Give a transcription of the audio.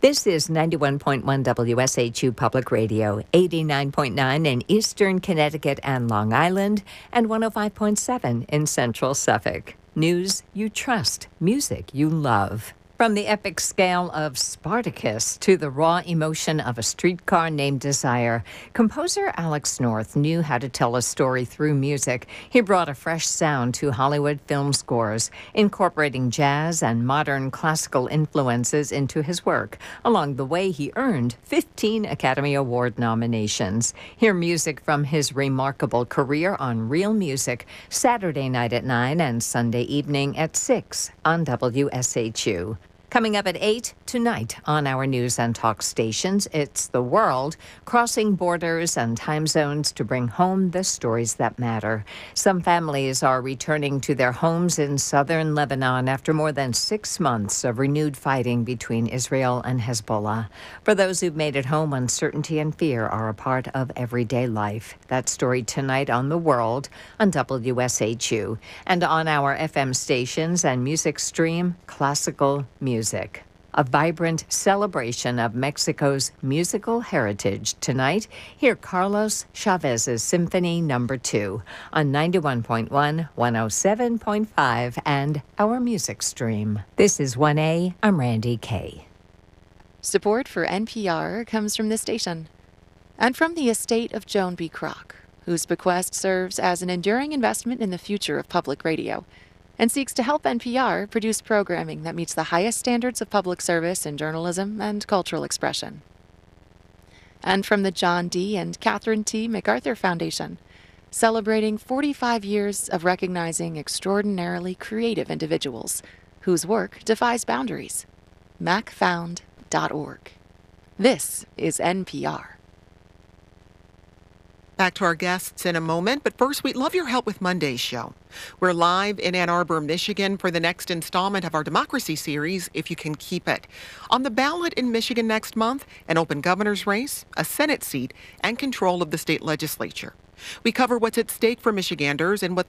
This is 91.1 WSHU Public Radio, 89.9 in Eastern Connecticut and Long Island, and 105.7 in Central Suffolk. News you trust, music you love. From the epic scale of Spartacus to the raw emotion of A Streetcar Named Desire, composer Alex North knew how to tell a story through music. He brought a fresh sound to Hollywood film scores, incorporating jazz and modern classical influences into his work. Along the way, he earned 15 Academy Award nominations. Hear music from his remarkable career on Real Music, Saturday night at 9 and Sunday evening at 6 on WSHU. Coming up at 8 tonight on our news and talk stations, it's The World, crossing borders and time zones to bring home the stories that matter. Some families are returning to their homes in southern Lebanon after more than 6 months of renewed fighting between Israel and Hezbollah. For those who've made it home, uncertainty and fear are a part of everyday life. That story tonight on The World on WSHU and on our FM stations and music stream, Classical Music. A vibrant celebration of Mexico's musical heritage tonight. Hear Carlos Chavez's Symphony No. 2 on 91.1, 107.5, and our music stream. This is 1A. I'm Randy Kay. Support for NPR comes from this station and from the estate of Joan B. Kroc, whose bequest serves as an enduring investment in the future of public radio and seeks to help NPR produce programming that meets the highest standards of public service in journalism and cultural expression. And from the John D. and Catherine T. MacArthur Foundation, celebrating 45 years of recognizing extraordinarily creative individuals whose work defies boundaries. macfound.org. This is NPR. Back to our guests in a moment, but first, we'd love your help with Monday's show. We're live in Ann Arbor, Michigan for the next installment of our Democracy series, If You Can Keep It. On the ballot in Michigan next month, an open governor's race, a Senate seat, and control of the state legislature. We cover what's at stake for Michiganders and what